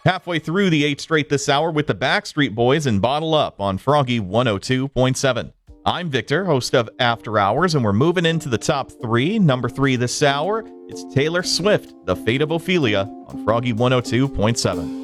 Halfway through the 8 straight this hour with the Backstreet Boys and Bottle Up on Froggy 102.7. I'm Victor, host of After Hours, and we're moving into the top 3. Number 3 this hour, it's Taylor Swift, The Fate of Ophelia on Froggy 102.7.